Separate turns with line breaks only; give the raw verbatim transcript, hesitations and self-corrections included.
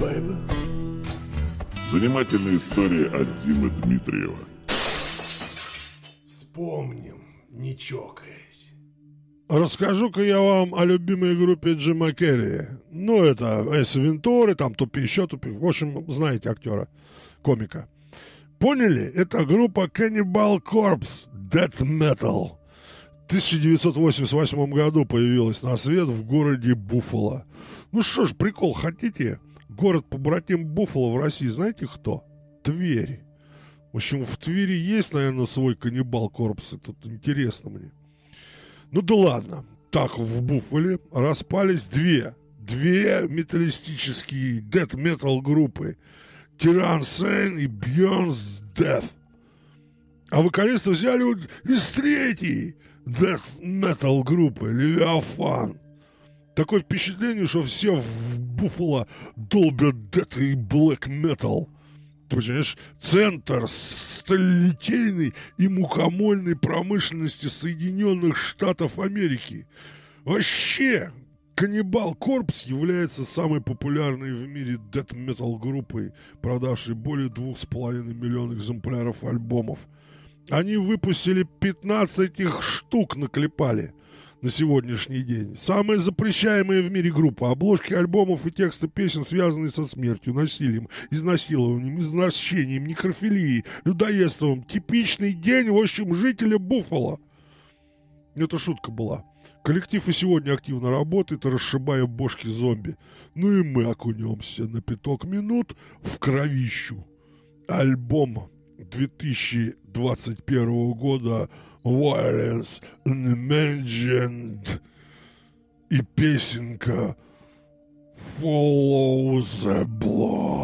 baby.
Занимательная история от Димы Дмитриева.
Вспомним, не чокаясь.
Расскажу-ка я вам о любимой группе Джима Керри. Ну, это Эйс Вентура, там тупи, еще тупи. В общем, знаете актера, комика. Поняли? Это группа Cannibal Corpse, Death Metal. В тысяча девятьсот восемьдесят восьмом году появилась на свет в городе Буффало. Ну что ж, прикол, хотите? Город-побратим Буффало в России, знаете кто? Тверь. В общем, в Твери есть, наверное, свой Cannibal Corpse. Тут интересно мне. Ну да ладно. Так, в Буффале распались две, две металлистические дэт-метал группы. Tyrann Sane и Beyond Death. А вокалиста взяли вот из третьей дэт-метал группы Левиафан. Такое впечатление, что все в Буффало долбят дэт и блэк метал. Ты понимаешь, центр сталелитейной и мукомольной промышленности Соединенных Штатов Америки. Вообще, Cannibal Corpse является самой популярной в мире дэт-метал группой, продавшей более двух с половиной миллионов экземпляров альбомов. Они выпустили пятнадцать их штук, наклепали на сегодняшний день. Самая запрещаемая в мире группа. Обложки альбомов и тексты песен, связанные со смертью, насилием, изнасилованием, изнасилованием, некрофилией, людоедством. Типичный день, в общем, жителя Буффало. Это шутка была. Коллектив и сегодня активно работает, расшибая бошки зомби. Ну и мы окунемся на пяток минут в кровищу. Альбом две тысячи двадцать первого года Violence Unimagined и песенка Follow the Blood.